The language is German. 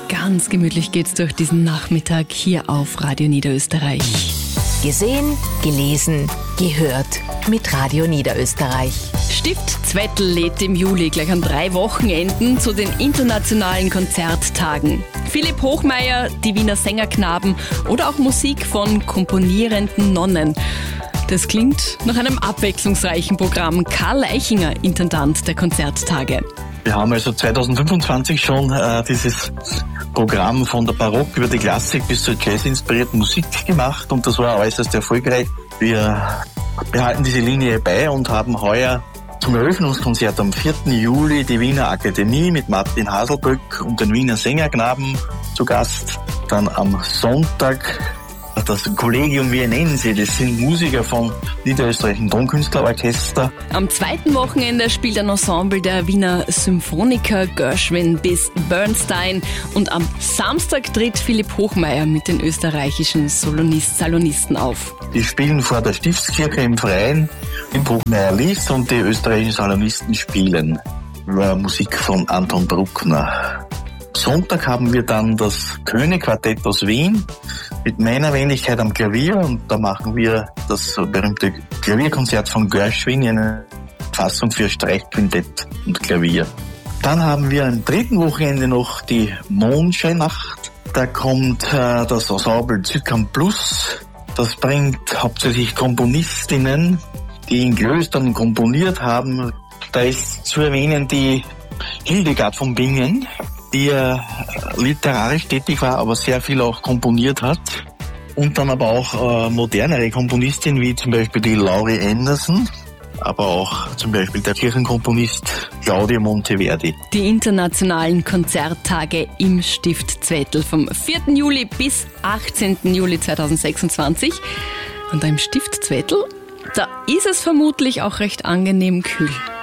ganz gemütlich geht's durch diesen Nachmittag hier auf Radio Niederösterreich. Gesehen, gelesen, gehört mit Radio Niederösterreich. Stift Zwettl lädt im Juli gleich an 3 Wochenenden zu den internationalen Konzerttagen. Philipp Hochmeier, die Wiener Sängerknaben oder auch Musik von komponierenden Nonnen. Das klingt nach einem abwechslungsreichen Programm. Karl Eichinger, Intendant der Konzerttage. Wir haben also 2025 schon dieses Programm von der Barock über die Klassik bis zur Jazz-inspirierten Musik gemacht und das war äußerst erfolgreich. Wir behalten diese Linie bei und haben heuer zum Eröffnungskonzert am 4. Juli die Wiener Akademie mit Martin Haselböck und den Wiener Sängerknaben zu Gast. Dann am Sonntag das Kollegium Vienense, das sind Musiker vom Niederösterreichischen Tonkünstlerorchester. Am zweiten Wochenende spielt ein Ensemble der Wiener Symphoniker Gershwin bis Bernstein und am Samstag tritt Philipp Hochmeier mit den österreichischen Salonisten auf. Die spielen vor der Stiftskirche im Freien, im Hochmeier liest und die österreichischen Salonisten spielen Musik von Anton Bruckner. Sonntag haben wir dann das König-Quartett aus Wien mit meiner Wenigkeit am Klavier und da machen wir das berühmte Klavierkonzert von Gershwin in einer Fassung für Streichquintett und Klavier. Dann haben wir am 3. Wochenende noch die Mondscheinnacht. Da kommt das Ensemble Zyklon Plus. Das bringt hauptsächlich Komponistinnen, die in Klöstern komponiert haben. Da ist zu erwähnen die Hildegard von Bingen, die literarisch tätig war, aber sehr viel auch komponiert hat. Und dann aber auch modernere Komponistinnen, wie zum Beispiel die Laurie Anderson, aber auch zum Beispiel der Kirchenkomponist Claudio Monteverdi. Die internationalen Konzerttage im Stift Zwettl vom 4. Juli bis 18. Juli 2026. Und da im Stift Zwettl, da ist es vermutlich auch recht angenehm kühl.